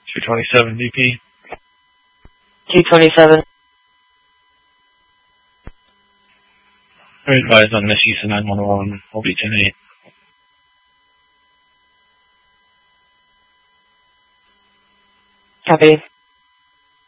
227 VP. 227. Advised on Meshisa 911, will be 10-8. Copy.